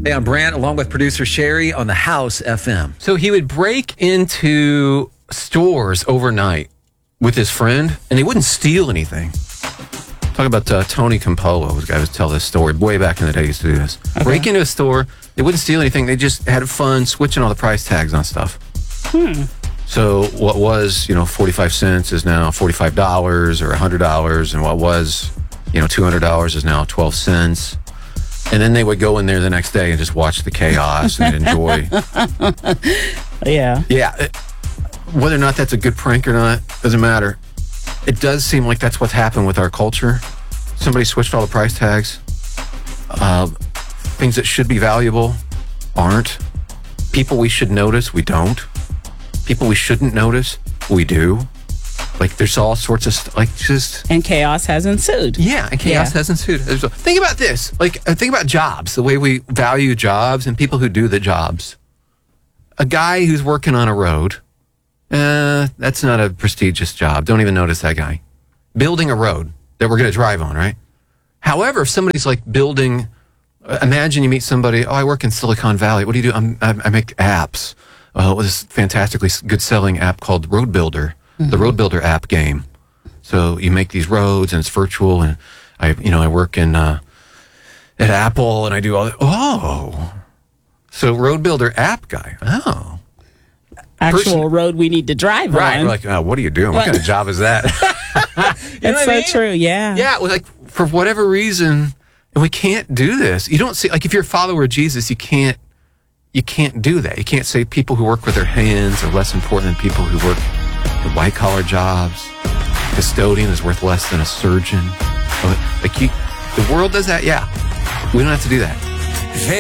Hey, I'm Brant, along with producer Sherry on the House FM. So he would break into stores overnight with his friend, and they wouldn't steal anything. Talk about Tony Campolo, the guy who would tell this story way back in the day. He used to do this. Okay. Break into a store, they wouldn't steal anything. They just had fun switching all the price tags on stuff. So what was, 45 cents is now $45 or $100, and what was, $200 is now 12 cents. And then they would go in there the next day and just watch the chaos and enjoy. Yeah. Yeah. Whether or not that's a good prank or not, doesn't matter. It does seem like that's what's happened with our culture. Somebody switched all the price tags. Things that should be valuable aren't. People we should notice, we don't. People we shouldn't notice, we do. Like, there's all sorts of And chaos has ensued. Yeah, and chaos has ensued. Think about this. Think about jobs, the way we value jobs and people who do the jobs. A guy who's working on a road, that's not a prestigious job. Don't even notice that guy. Building a road that we're going to drive on, right? However, if somebody's building, imagine you meet somebody, I work in Silicon Valley. What do you do? I make apps. This fantastically good selling app called Road Builder. The Road Builder app game. So you make these roads and it's virtual, and I work in at Apple, and I do all that. Oh. So Road Builder app guy. Oh. Actual road we need to drive right. on. We're like, what are you doing? What kind of job is that? That's so true, yeah. Yeah, for whatever reason, and we can't do this. You don't see, if you're a follower of Jesus, you can't do that. You can't say people who work with their hands are less important than people who work the white-collar jobs. Custodian is worth less than a surgeon. The world does that? Yeah. We don't have to do that. Hey.